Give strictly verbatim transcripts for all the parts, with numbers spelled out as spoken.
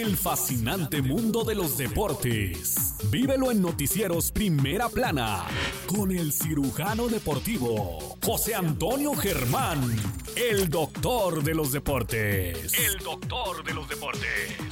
El fascinante mundo de los deportes. Vívelo en Noticieros Primera Plana con el cirujano deportivo José Antonio Germán, el doctor de los deportes. El doctor de los deportes.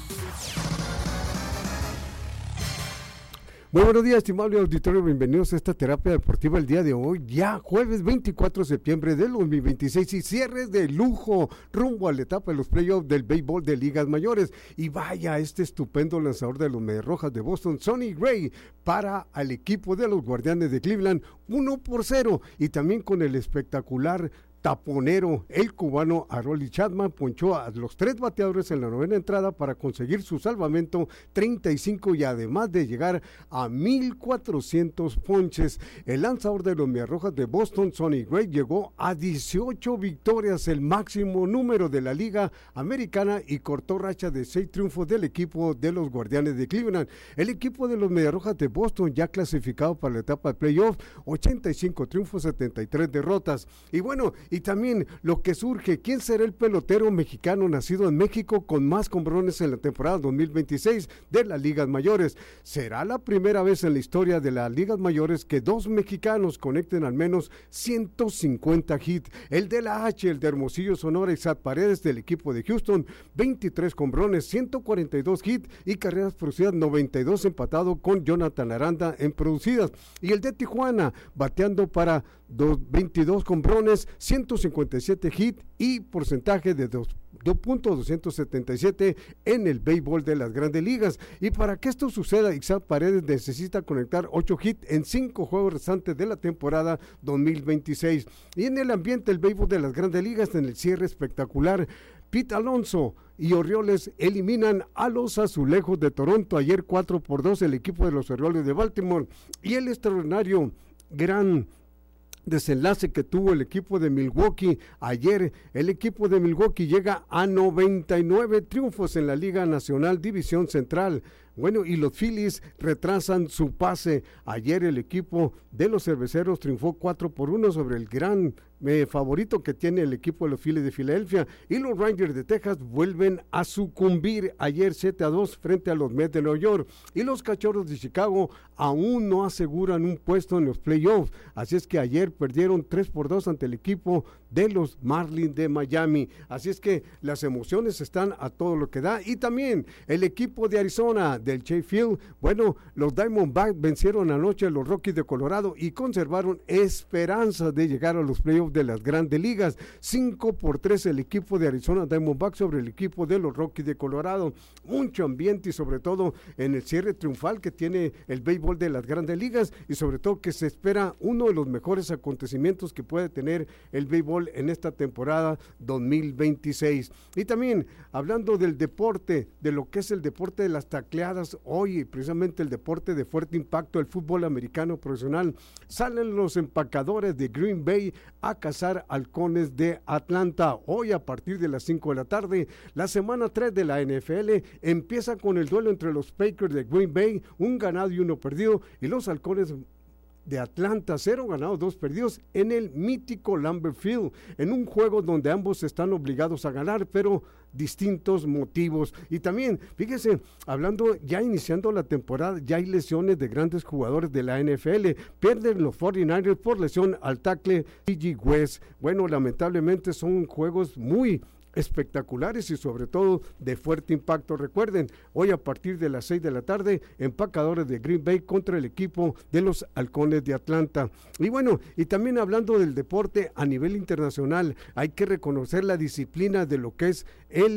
Muy buenos días, estimable auditorio, bienvenidos a esta terapia deportiva el día de hoy, ya jueves veinticuatro de septiembre del dos mil veintiséis y cierres de lujo rumbo a la etapa de los playoffs del béisbol de ligas mayores. Y vaya este estupendo lanzador de los Medias Rojas de Boston, Sonny Gray, para al equipo de los Guardianes de Cleveland uno por cero, y también con el espectacular taponero, el cubano Aroldis Chapman ponchó a los tres bateadores en la novena entrada para conseguir su salvamento treinta y cinco y además de llegar a mil cuatrocientos ponches. El lanzador de los Medias Rojas de Boston, Sonny Gray, llegó a dieciocho victorias, el máximo número de la Liga Americana, y cortó racha de seis triunfos del equipo de los Guardianes de Cleveland. El equipo de los Medias Rojas de Boston ya clasificado para la etapa de playoff, ochenta y cinco triunfos, setenta y tres derrotas. Y bueno, y también lo que surge, ¿quién será el pelotero mexicano nacido en México con más jonrones en la temporada dos mil veintiséis de las ligas mayores? Será la primera vez en la historia de las ligas mayores que dos mexicanos conecten al menos ciento cincuenta hits. El de la H, el de Hermosillo, Sonora, Isaac Paredes del equipo de Houston, veintitrés jonrones, ciento cuarenta y dos hits y carreras producidas noventa y dos, empatado con Jonathan Aranda en producidas. Y el de Tijuana, bateando para veintidós jonrones, ciento cincuenta y siete hits y porcentaje de dos punto doscientos setenta y siete en el béisbol de las grandes ligas. Y para que esto suceda, Isaac Paredes necesita conectar ocho hits en cinco juegos restantes de la temporada dos mil veintiséis. Y en el ambiente del béisbol de las grandes ligas, en el cierre espectacular, Pete Alonso y Orioles eliminan a los Azulejos de Toronto ayer cuatro por dos, el equipo de los Orioles de Baltimore. Y el extraordinario gran desenlace que tuvo el equipo de Milwaukee ayer, el equipo de Milwaukee llega a noventa y nueve triunfos en la Liga Nacional División Central. Bueno, y los Phillies retrasan su pase. Ayer el equipo de los Cerveceros triunfó cuatro por uno sobre el gran eh, favorito que tiene el equipo de los Phillies de Filadelfia, y los Rangers de Texas vuelven a sucumbir ayer siete a dos frente a los Mets de Nueva York, y los Cachorros de Chicago aún no aseguran un puesto en los playoffs, así es que ayer perdieron tres por dos ante el equipo de los Marlins de Miami. Así es que las emociones están a todo lo que da. Y también el equipo de Arizona del Chase Field, bueno, los Diamondbacks vencieron anoche a los Rockies de Colorado y conservaron esperanzas de llegar a los playoffs de las grandes ligas. cinco por tres el equipo de Arizona Diamondbacks sobre el equipo de los Rockies de Colorado. Mucho ambiente y sobre todo en el cierre triunfal que tiene el béisbol de las grandes ligas, y sobre todo que se espera uno de los mejores acontecimientos que puede tener el béisbol en esta temporada dos mil veintiséis. Y también hablando del deporte, de lo que es el deporte de las tacleadas, hoy precisamente el deporte de fuerte impacto, el fútbol americano profesional, salen los empacadores de Green Bay a cazar halcones de Atlanta. Hoy a partir de las cinco de la tarde, la semana tres de la N F L empieza con el duelo entre los Packers de Green Bay, un ganado y uno perdido, y los halcones de Atlanta, cero ganados, dos perdidos en el mítico Lambeau Field, en un juego donde ambos están obligados a ganar, pero distintos motivos. Y también, fíjese, hablando, ya iniciando la temporada, ya hay lesiones de grandes jugadores de la N F L. Pierden los cuarenta y nueve por lesión al tackle T J West. Bueno, lamentablemente son juegos muy espectaculares y sobre todo de fuerte impacto. Recuerden, hoy a partir de las seis de la tarde, empacadores de Green Bay contra el equipo de los Halcones de Atlanta. Y bueno, y también hablando del deporte a nivel internacional, hay que reconocer la disciplina de lo que es el